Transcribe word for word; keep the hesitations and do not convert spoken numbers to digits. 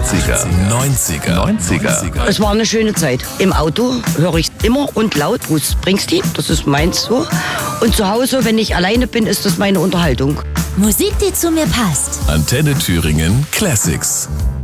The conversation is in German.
achtziger, neunziger, neunziger. Es war eine schöne Zeit. Im Auto höre ich immer und laut Bruce Springsteen, das ist meins so. Und zu Hause, wenn ich alleine bin, ist das meine Unterhaltung. Musik, die zu mir passt. Antenne Thüringen Classics.